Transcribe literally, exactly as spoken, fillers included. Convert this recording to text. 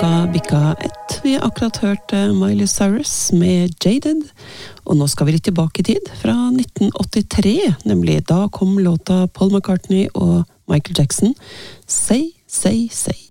klokka bikka ett. Vi har akkurat hørt Miley Cyrus med Jaded, og nå skal vi litt tilbake i tid, fra nitten åttitre, nemlig da kom låta Paul McCartney og Michael Jackson, Say, Say, Say.